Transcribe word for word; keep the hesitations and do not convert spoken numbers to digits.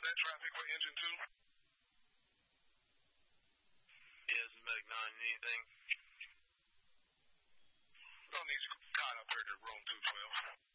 with that traffic for engine two? Yes, Medic nine, anything? Don't need you caught up here to room two twelve.